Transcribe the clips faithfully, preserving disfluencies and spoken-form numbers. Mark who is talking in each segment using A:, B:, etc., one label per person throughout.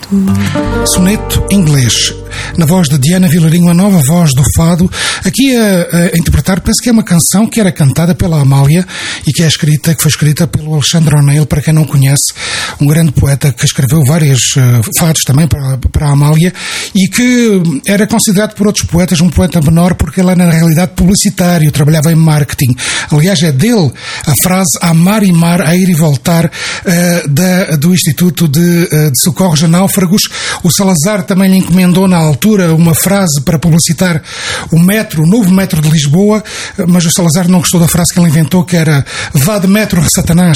A: Soneto inglês, na voz de Diana Vilarinho, a nova voz do fado, aqui a, a interpretar, penso que é uma canção que era cantada pela Amália e que é escrita, que foi escrita pelo Alexandre O'Neill, para quem não conhece, um grande poeta que escreveu vários uh, fados também para, para a Amália e que era considerado por outros poetas um poeta menor porque ele era na realidade publicitário, trabalhava em marketing. Aliás, é dele a frase amar e mar, a ir e voltar uh, da, do Instituto de, uh, de Socorros a Náufragos. O Salazar também lhe encomendou na altura uma frase para publicitar o metro, o novo metro de Lisboa, mas o Salazar não gostou da frase que ele inventou, que era vá de metro, Satanás.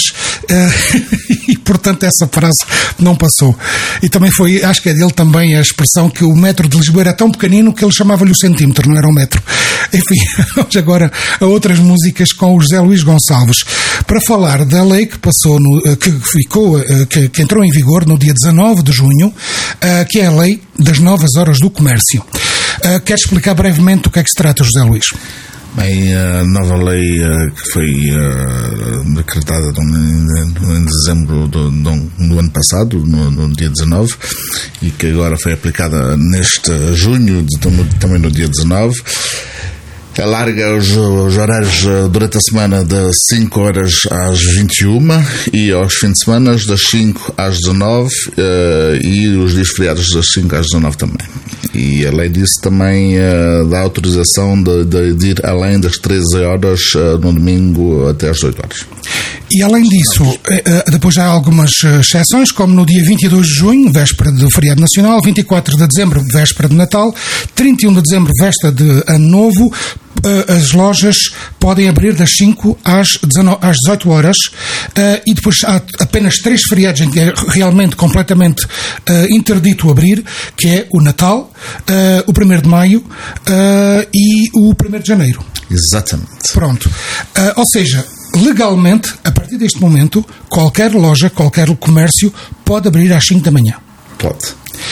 A: E, portanto, essa frase não passou. E também foi, acho que é dele também a expressão que o metro de Lisboa era tão pequenino que ele chamava-lhe o centímetro, não era o metro. Enfim, vamos agora a outras músicas com o José Luís Gonçalves, para falar da lei que passou, no, que ficou, que, que entrou em vigor no dia dezanove de junho, que é a lei das novas horas do comércio. Quer explicar brevemente do que é que se trata, José Luís?
B: Bem, a nova lei uh, que foi uh, decretada em dezembro do, do, do ano passado, no, no dia dezanove, e que agora foi aplicada neste junho, de, também no dia dezanove, alarga os, os horários durante a semana de cinco horas às vinte e uma e aos fins de semana das cinco às dezanove uh, e os dias feriados das cinco às dezanove também. E além disso também uh, dá autorização de, de, de ir além das treze horas uh, no domingo até às oito horas.
A: E além disso, depois há algumas exceções, como no dia vinte e dois de junho, véspera do feriado nacional, vinte e quatro de dezembro, véspera de Natal, trinta e um de dezembro, véspera de Ano Novo. As lojas podem abrir das cinco às dezoito horas, e depois há apenas três feriados em que é realmente completamente interdito abrir, que é o Natal, o primeiro de maio e o primeiro de janeiro.
B: Exatamente.
A: Pronto. Ou seja, legalmente, a partir deste momento, qualquer loja, qualquer comércio pode abrir às cinco da manhã.
B: Pode.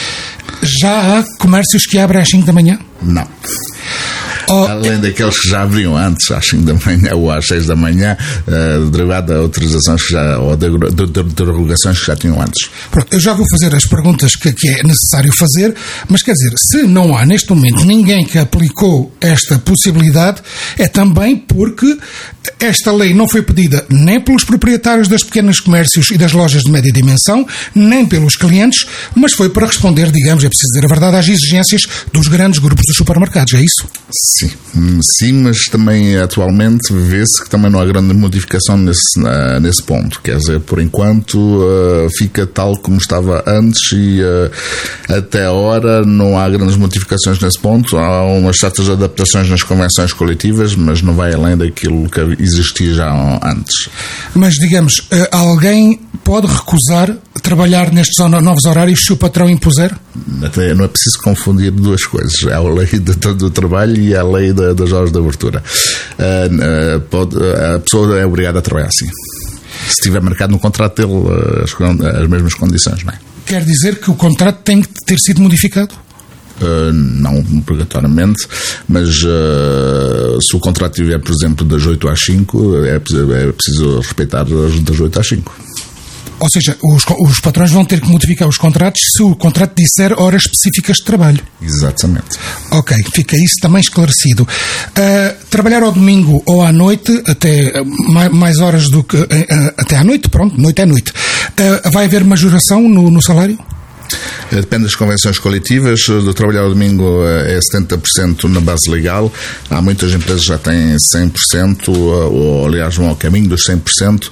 A: Já há comércios que abrem às cinco da manhã?
B: Não.
A: Oh,
B: Além daqueles que já abriam antes, às cinco da manhã ou às seis da manhã, uh, derivado de autorizações que já, ou de, de, de derrogações que já tinham antes.
A: Pronto, eu já vou fazer as perguntas que, que é necessário fazer, mas quer dizer, se não há neste momento ninguém que aplicou esta possibilidade, é também porque esta lei não foi pedida nem pelos proprietários dos pequenos comércios e das lojas de média dimensão, nem pelos clientes, mas foi para responder, digamos, é preciso dizer a verdade, às exigências dos grandes grupos dos supermercados, é isso?
B: Sim, sim, mas também atualmente vê-se que também não há grande modificação nesse, uh, nesse ponto. Quer dizer, por enquanto uh, fica tal como estava antes e uh, até agora não há grandes modificações nesse ponto. Há umas certas adaptações nas convenções coletivas, mas não vai além daquilo que existia já antes.
A: Mas, digamos, uh, alguém pode recusar trabalhar nestes novos horários se o patrão impuser?
B: Até não é preciso confundir duas coisas. Há a lei do, do trabalho e a lei da, das horas de abertura. Uh, uh, pode, a pessoa é obrigada a trabalhar assim. Se tiver marcado no contrato dele uh, as, as mesmas condições, não é?
A: Quer dizer que o contrato tem que ter sido modificado?
B: Uh, não obrigatoriamente, mas uh, se o contrato tiver, por exemplo, das oito às cinco, é, é preciso respeitar das oito às cinco.
A: Ou seja, os, os patrões vão ter que modificar os contratos se o contrato disser horas específicas de trabalho.
B: Exatamente.
A: Ok, fica isso também esclarecido. Uh, trabalhar ao domingo ou à noite, até mais, mais horas do que... Uh, até à noite, pronto, noite é noite. Uh, vai haver majoração no, no salário?
B: Depende das convenções coletivas. Do trabalhar ao domingo é setenta por cento na base legal. Há muitas empresas que já têm cem por cento, ou aliás vão ao caminho dos cem por cento.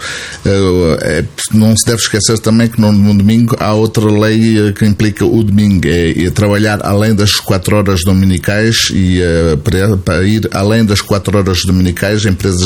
B: Não se deve esquecer também que no domingo há outra lei que implica o domingo, é trabalhar além das quatro horas dominicais, e para ir além das quatro horas dominicais, empresas